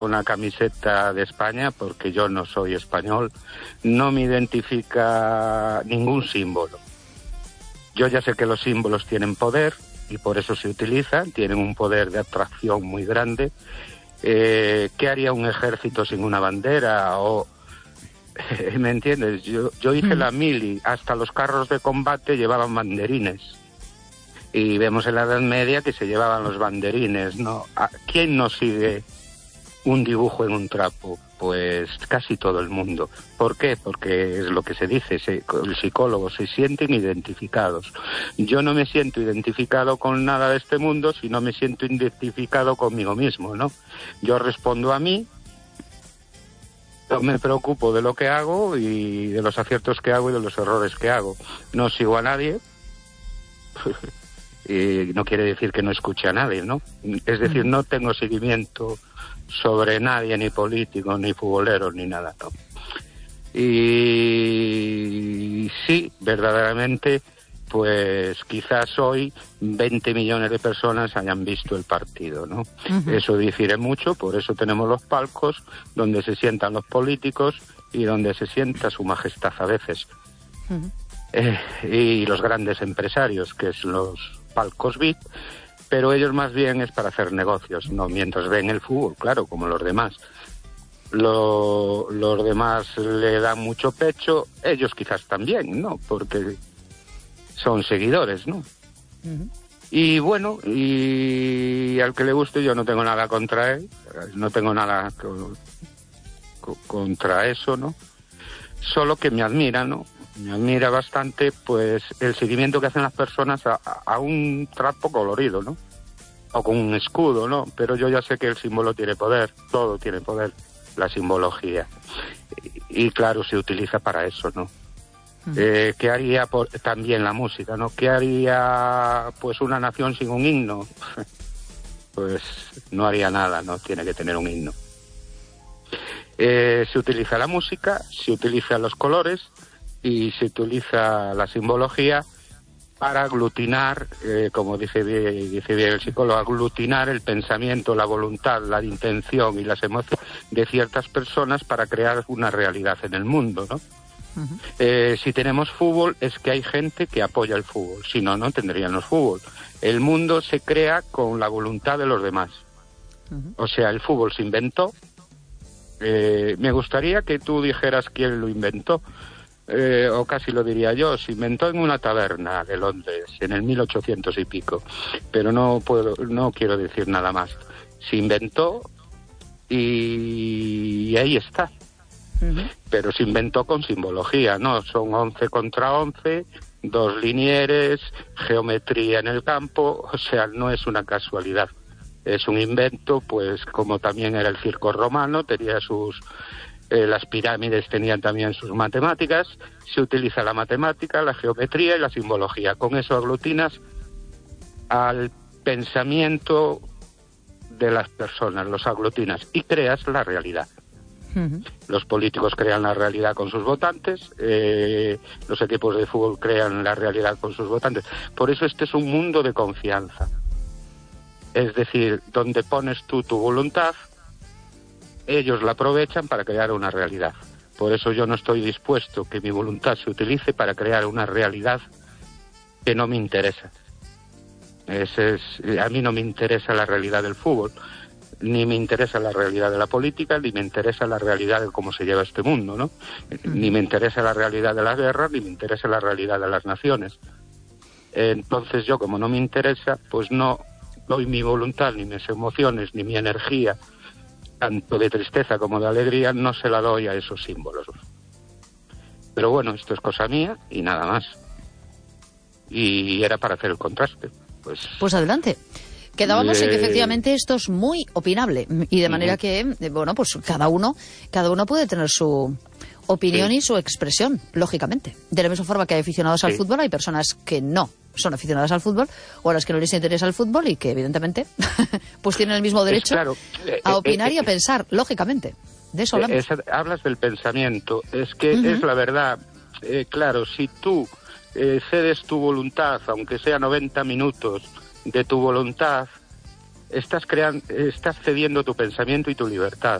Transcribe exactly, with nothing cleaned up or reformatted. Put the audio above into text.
una camiseta de España porque yo no soy español, no me identifica ningún símbolo. Yo ya sé que los símbolos tienen poder y por eso se utilizan, tienen un poder de atracción muy grande. Eh, ¿Qué haría un ejército sin una bandera? O ¿me entiendes? Yo, yo hice mm. la mili, hasta los carros de combate llevaban banderines. Y vemos en la Edad Media que se llevaban los banderines, ¿no? ¿Quién no sigue un dibujo en un trapo? Pues casi todo el mundo. ¿Por qué? Porque es lo que se dice, se, el psicólogo, se sienten identificados. Yo no me siento identificado con nada de este mundo, sino me siento identificado conmigo mismo, ¿no? Yo respondo a mí, yo me preocupo de lo que hago y de los aciertos que hago y de los errores que hago. No sigo a nadie. Y no quiere decir que no escuche a nadie, ¿no? Es decir, no tengo seguimiento sobre nadie, ni político, ni futbolero, ni nada, ¿no? Y sí, verdaderamente, pues quizás hoy veinte millones de personas hayan visto el partido, ¿no? Uh-huh. Eso difiere mucho, por eso tenemos los palcos donde se sientan los políticos y donde se sienta su majestad a veces. Uh-huh. Eh, y los grandes empresarios, que es los palcos V I P, pero ellos más bien es para hacer negocios, no mientras ven el fútbol, claro, como los demás. Lo, los demás le dan mucho pecho, ellos quizás también, ¿no? Porque son seguidores, ¿no? Uh-huh. Y bueno, y al que le guste, yo no tengo nada contra él, no tengo nada co- co- contra eso, ¿no? Solo que me admira, ¿no? Me admira bastante, pues, el seguimiento que hacen las personas a, a un trapo colorido, ¿no? O con un escudo, ¿no? Pero yo ya sé que el símbolo tiene poder, todo tiene poder, la simbología. Y, y claro, se utiliza para eso, ¿no? Uh-huh. Eh, ¿Qué haría por, también la música, ¿no? ¿Qué haría, pues, una nación sin un himno? Pues no haría nada, ¿no? Tiene que tener un himno. Eh, se utiliza la música, se utilizan los colores y se utiliza la simbología para aglutinar, eh, como dice bien, dice bien el psicólogo, aglutinar el pensamiento, la voluntad, la intención y las emociones de ciertas personas para crear una realidad en el mundo, ¿no? Uh-huh. Eh, si tenemos fútbol es que hay gente que apoya el fútbol, si no, no tendríamos fútbol. El mundo se crea con la voluntad de los demás. Uh-huh. O sea, el fútbol se inventó. Eh, me gustaría que tú dijeras quién lo inventó. Eh, o casi lo diría yo, se inventó en una taberna de Londres en el mil ochocientos y pico, pero no puedo, no quiero decir nada más. Se inventó y, y ahí está. Uh-huh. Pero se inventó con simbología, ¿no? Son once contra once, dos linieres, geometría en el campo, o sea, no es una casualidad. Es un invento, pues como también era el circo romano, tenía sus... Eh, las pirámides tenían también sus matemáticas, se utiliza la matemática, la geometría y la simbología. Con eso aglutinas al pensamiento de las personas, los aglutinas y creas la realidad. Uh-huh. Los políticos crean la realidad con sus votantes, eh, los equipos de fútbol crean la realidad con sus votantes. Por eso este es un mundo de confianza. Es decir, donde pones tú tu voluntad, ellos la aprovechan para crear una realidad. Por eso yo no estoy dispuesto que mi voluntad se utilice para crear una realidad que no me interesa. Ese es, a mí no me interesa la realidad del fútbol, ni me interesa la realidad de la política, ni me interesa la realidad de cómo se lleva este mundo, ¿no? Ni me interesa la realidad de la guerra, ni me interesa la realidad de las naciones. Entonces yo, como no me interesa, pues no doy mi voluntad, ni mis emociones, ni mi energía, tanto de tristeza como de alegría, no se la doy a esos símbolos. Pero bueno, esto es cosa mía y nada más. Y era para hacer el contraste. Pues, pues adelante. Quedábamos eh... en que efectivamente esto es muy opinable y de manera uh-huh. que, bueno, pues cada uno, cada uno puede tener su opinión sí. y su expresión, lógicamente. De la misma forma que hay aficionados sí. al fútbol, hay personas que no son aficionadas al fútbol o a las que no les interesa el fútbol y que evidentemente pues tienen el mismo derecho claro, eh, a opinar eh, eh, y a pensar, lógicamente. De eso hablamos. Eh, es, hablas del pensamiento, es que uh-huh. es la verdad. Eh, claro, si tú eh, cedes tu voluntad, aunque sea noventa minutos de tu voluntad, estás creando, estás cediendo tu pensamiento y tu libertad.